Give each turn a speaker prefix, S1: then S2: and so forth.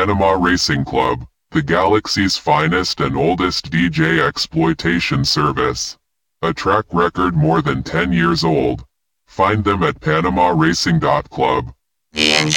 S1: Panama Racing Club, the galaxy's finest and oldest DJ exploitation service. A track record more than 10 years old. Find them at panamaracing.club.
S2: The